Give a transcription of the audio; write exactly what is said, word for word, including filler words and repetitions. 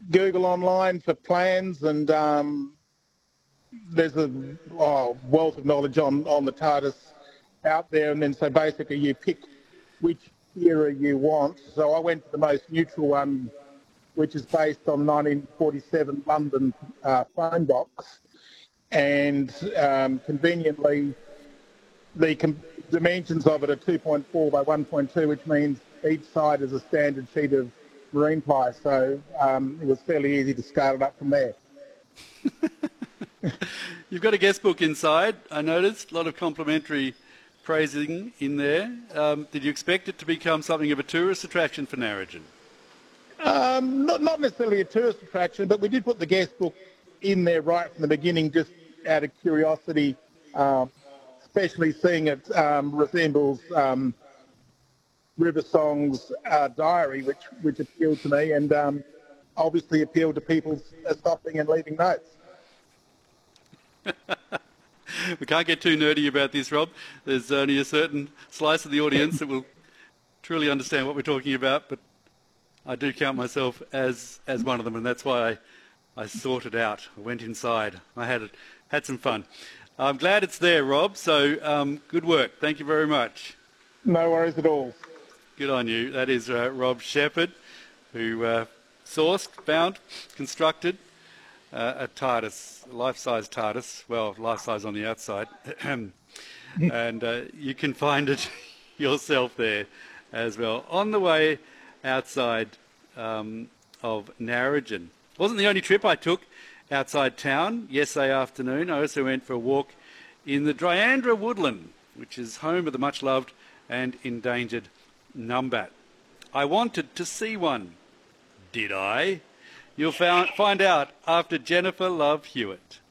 Google online for plans, and um, there's a oh, wealth of knowledge on, on the TARDIS out there. And then so basically you pick which era you want. So I went for the most neutral one, which is based on nineteen forty-seven London uh, phone box. And um, conveniently, the com- dimensions of it are two point four by one point two, which means each side is a standard sheet of marine ply. So um, it was fairly easy to scale it up from there. You've got a guest book inside, I noticed. A lot of complimentary praising in there. Um, did you expect it to become something of a tourist attraction for Narrogin? Um, not, not necessarily a tourist attraction, but we did put the guest book in there right from the beginning, just out of curiosity, um, especially seeing it um, resembles um, River Song's uh, diary, which which appealed to me, and um, obviously appealed to people stopping and leaving notes. We can't get too nerdy about this, Rob. There's only a certain slice of the audience that will truly understand what we're talking about, but I do count myself as as one of them, and that's why I, I sorted out. I went inside. I had had some fun. I'm glad it's there, Rob. So um, good work. Thank you very much. No worries at all. Good on you. That is uh, Rob Shepherd, who uh, sourced, found, constructed uh, a TARDIS, a life-size TARDIS. Well, life-size on the outside. And uh, you can find it yourself there as well. On the way outside um, of Narrogin. Wasn't the only trip I took outside town yesterday afternoon. I also went for a walk in the Dryandra woodland, which is home of the much-loved and endangered numbat. I wanted to see one. Did I? You'll found, find out after Jennifer Love Hewitt.